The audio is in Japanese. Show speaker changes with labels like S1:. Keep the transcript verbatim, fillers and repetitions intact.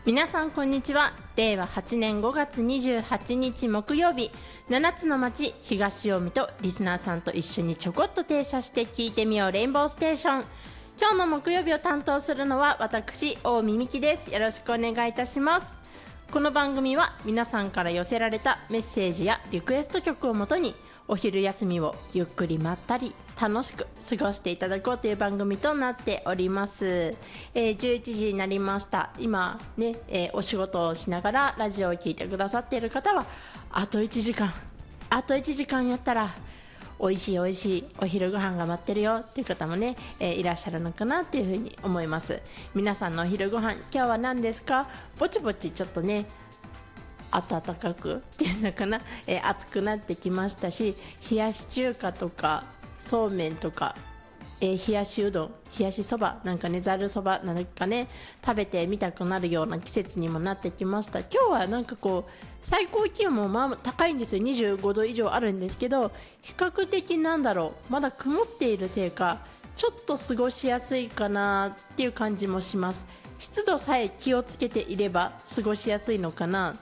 S1: 皆さんこんにちは。れいわはちねんごがつにじゅうはちにち木曜日、ななつの町東近江とリスナーさんと一緒にちょこっと停車して聞いてみようレインボーステーション。今日の木曜日を担当するのは私大見美希です。よろしくお願いいたします。この番組は皆さんから寄せられたメッセージやリクエスト曲をもとにお昼休みをゆっくりまったり楽しく過ごしていただこうという番組となっております。えー、じゅういちじになりました。今ね、えー、お仕事をしながらラジオを聞いてくださっている方はあといちじかんあといちじかんやったら美味しい美味しいお昼ご飯が待ってるよっていう方もね、えー、いらっしゃるのかなっていうふうに思います。皆さんのお昼ご飯今日は何ですか？ぼちぼちちょっとね暖かくっていうのかな、えー、暑くなってきましたし、冷やし中華とかそうめんとか、えー、冷やしうどん、冷やしそばなんかね、ざるそばなんかね食べてみたくなるような季節にもなってきました。今日はなんかこう最高気温もまあ高いんですよ。にじゅうごど以上あるんですけど、比較的なんだろう、まだ曇っているせいかちょっと過ごしやすいかなっていう感じもします。湿度さえ気をつけていれば過ごしやすいのかな